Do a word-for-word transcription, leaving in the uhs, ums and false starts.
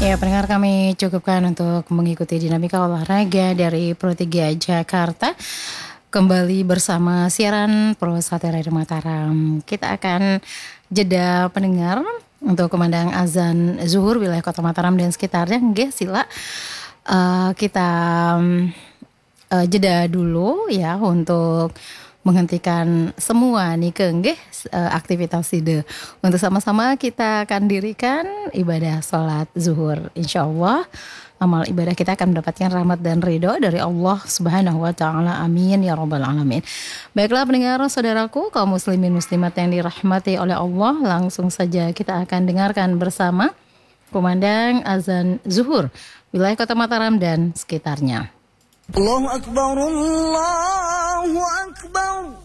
Ya, pendengar, kami cukupkan untuk mengikuti dinamika olahraga dari Pro tiga Jakarta. Kembali bersama siaran Pro satu Radio Mataram. Kita akan jeda pendengar untuk kumandang azan zuhur wilayah Kota Mataram dan sekitarnya. Nggih, sila uh, kita uh, jeda dulu ya untuk menghentikan semua nih kenggih uh, aktivitas ide. Untuk sama-sama kita akan dirikan ibadah sholat zuhur. Insya Allah amal ibadah kita akan mendapatkan rahmat dan ridho dari Allah Subhanahu wa Ta'ala. Amin ya Rabbal Alamin. Baiklah pendengar saudaraku, kaum muslimin muslimat yang dirahmati oleh Allah, langsung saja kita akan dengarkan bersama kumandang azan zuhur wilayah Kota Mataram dan sekitarnya. Allahu Akbar, Allahu Akbar.